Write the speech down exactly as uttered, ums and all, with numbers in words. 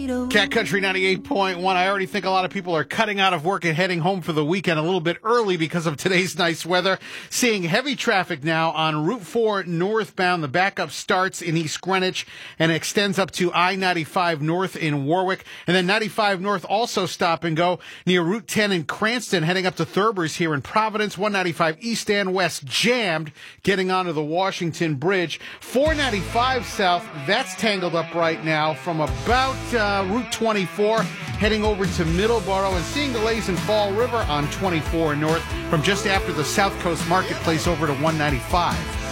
Cat Country ninety-eight point one. I already think a lot of people are cutting out of work and heading home for the weekend a little bit early because of today's nice weather. Seeing heavy traffic now on Route four northbound. The backup starts in East Greenwich and extends up to I ninety-five north in Warwick. And then ninety-five north also stop and go near Route ten in Cranston, heading up to Thurber's here in Providence. one ninety-five east and west jammed, getting onto the Washington Bridge. four ninety-five south, that's tangled up right now from about uh, Route twenty-four, heading over to Middleborough, and seeing delays in Fall River on twenty-four north from just after the South Coast Marketplace over to one ninety-five.